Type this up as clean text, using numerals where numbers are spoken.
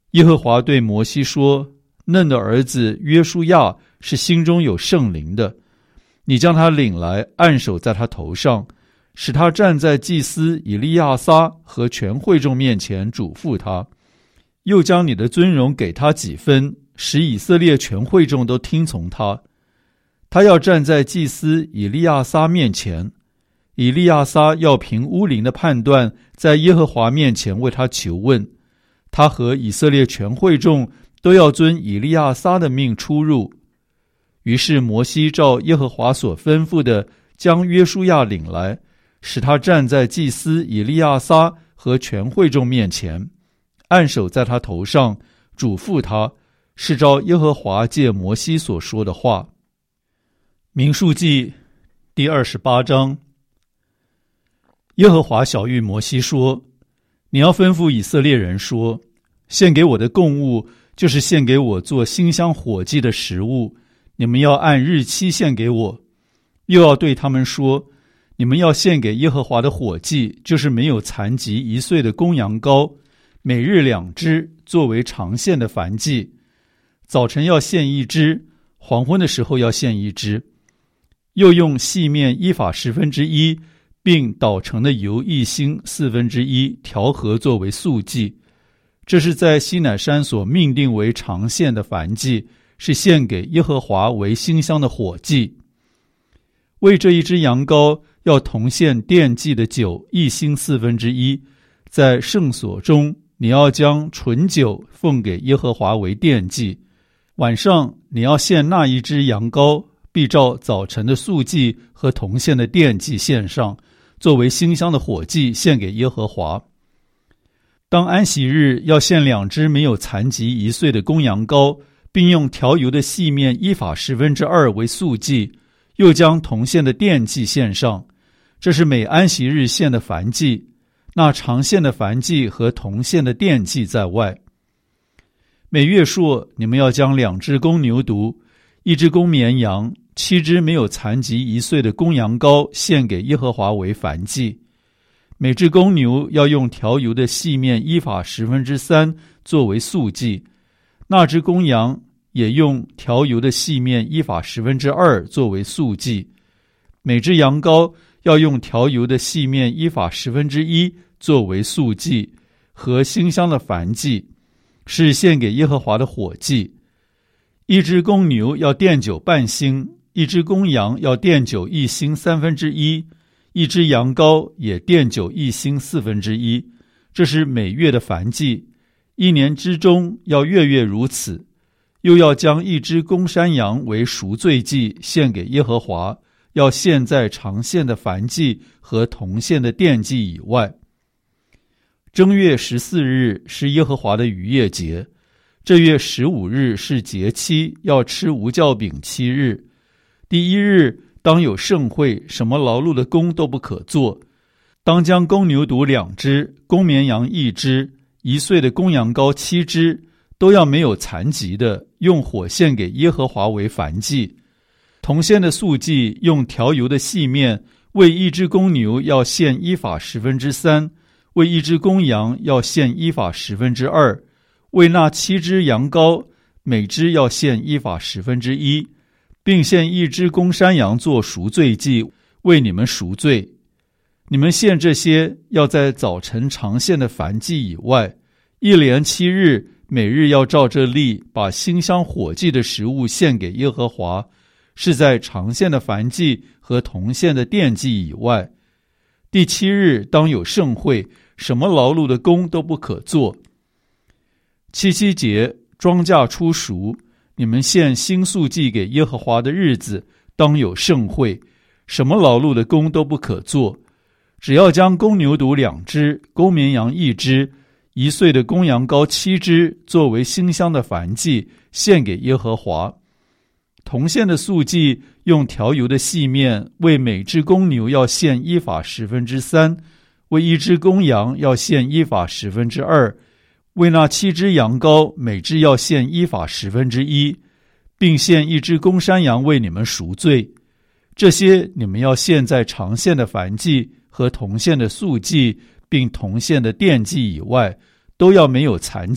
耶和华对摩西说，嫩的儿子约书亚是心中有圣灵的，你将他领来，按手在他头上，使他站在祭司以利亚撒和全会众面前，嘱咐他，又将你的尊荣给他几分，使以色列全会众都听从他。他要站在祭司以利亚撒面前，以利亚撒要凭乌灵的判断，在耶和华面前为他求问。他和以色列全会众都要遵以利亚撒的命出入。于是摩西照耶和华所吩咐的，将约书亚领来，使他站在祭司以利亚撒和全会众面前，按手在他头上，嘱咐他，是照耶和华借摩西所说的话。民数记第28章。耶和华晓谕摩西说，你要吩咐以色列人说，献给我的供物，就是献给我做馨香火祭的食物，你们要按日期献给我。又要对他们说，你们要献给耶和华的火祭，就是没有残疾1岁的公羊羔，每日2只，作为常献的燔祭。早晨要献1只，黄昏的时候要献1只。又用细面1法1/10，并捣成的油1星1/4调和作为素祭。这是在西乃山所命定为常献的燔祭，是献给耶和华为馨香的火祭。为这1只羊羔，要同献奠祭的酒1星1/4。在圣所中，你要将醇酒奉给耶和华为奠祭。晚上你要献那1只羊羔，必照早晨的素祭和同献的奠祭献上，作为馨香的火祭献给耶和华。当安息日，要献2只没有残疾1岁的公羊羔，并用调油的细面1法2/10为素祭，又将同献的奠祭献上。这是每安息日献的燔祭，那常献的燔祭和同献的奠祭在外。每月朔，你们要将2只公牛犊、1只公绵羊、7只没有残疾1岁的公羊羔献给耶和华为燔祭。每只公牛要用调油的细面1法3/10作为素祭，那只公羊也用调油的细面1法2/10作为素祭。每只羊羔要用调油的细面1法1/10作为素祭和馨香的燔祭，是献给耶和华的火祭。1只公牛要奠酒半星，1只公羊要奠酒1星1/3，1只羊羔也奠酒1星1/4。这是每月的燔祭，1年之中要月月如此。又要将1只公山羊为赎罪祭献给耶和华，要献在常献的燔祭和同献的奠祭以外。正月14日是耶和华的逾越节，这月15日是节期，要吃无酵饼7日。第1日当有盛会，什么劳碌的工都不可做。当将公牛犊2只，公绵羊1只，1岁的公羊羔7只，都要没有残疾的，用火献给耶和华为燔祭。同献的素祭，用调油的细面，为1只公牛要献1法3/10，为1只公羊要献1法2/10，为那7只羊羔，每只要献1法1/10，并献1只公山羊做赎罪祭，为你们赎罪。你们献这些，要在早晨常献的燔祭以外，一连7日，每日要照这例，把馨香火祭的食物献给耶和华，是在常献的燔祭和同献的奠祭以外。第7日当有盛会，什么劳碌的工都不可做。七夕节，庄稼出熟，你们献新素祭给耶和华的日子，当有盛会，什么劳碌的工都不可做。只要将公牛犊2只，公绵羊1只，1岁的公羊羔7只，作为馨香的燔祭，献给耶和华。同献的素祭，用调油的细面，为每只公牛要献1法3/10，为1只公羊要献1法2/10，为那7只羊羔，每只要献1法1/10，并献1只公山羊为你们赎罪。这些你们要献在常献的燔祭和同献的素祭，并同献的奠祭以外，都要没有残疾。